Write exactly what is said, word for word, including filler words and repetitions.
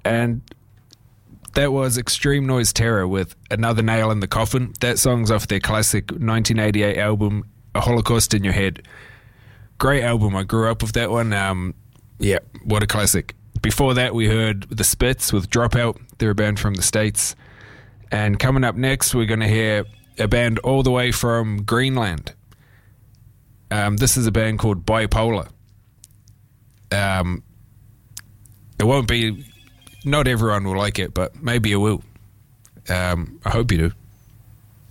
And that was Extreme Noise Terror with Another Nail in the Coffin. That song's off their classic nineteen eighty-eight album, A Holocaust in Your Head. Great album. I grew up with that one. Um, yeah, what a classic. Before that, we heard The Spits with Dropout. They're a band from the States. And coming up next, we're going to hear a band all the way from Greenland. Um, this is a band called Bipolar. Um, it won't be... Not everyone will like it, but maybe you will. Um, I hope you do.